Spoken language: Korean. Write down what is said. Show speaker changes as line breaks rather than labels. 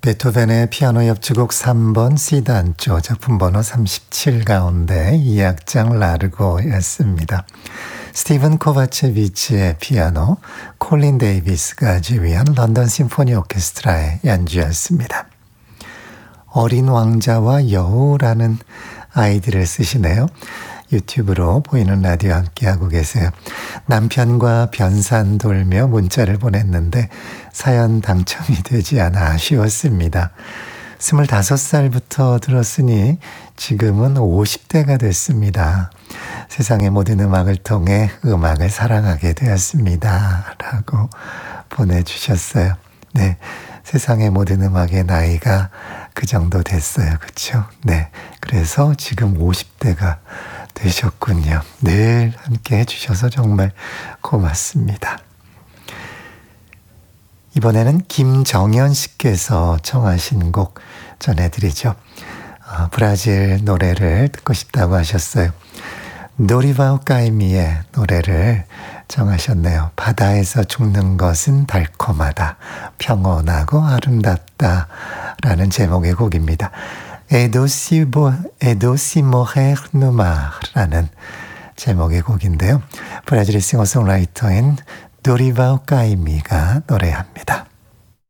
베토벤의 피아노 협주곡 3번 C단조 작품 번호 37 가운데 2악장 라르고였습니다. 스티븐 코바체비치의 피아노, 콜린 데이비스가 지휘한 런던 심포니 오케스트라의 연주였습니다. 어린 왕자와 여우라는 아이디를 쓰시네요. 유튜브로 보이는 라디오 함께하고 계세요. 남편과 변산 돌며 문자를 보냈는데 사연 당첨이 되지 않아 아쉬웠습니다. 25살부터 들었으니 지금은 50대가 됐습니다. 세상의 모든 음악을 통해 음악을 사랑하게 되었습니다. 라고 보내주셨어요. 네, 세상의 모든 음악의 나이가 그 정도 됐어요. 그렇죠? 네, 그래서 지금 50대가 되셨군요. 늘 함께 해주셔서 정말 고맙습니다. 이번에는 김정현 씨께서 청하신 곡 전해드리죠. 브라질 노래를 듣고 싶다고 하셨어요. 노리바우 까이미의 노래를 정하셨네요. 바다에서 죽는 것은 달콤하다, 평온하고 아름답다 라는 제목의 곡입니다. 에도시 모헤르 누마라는 제목의 곡인데요. 브라질의 싱어송라이터인 도리바우 까이미가 노래합니다.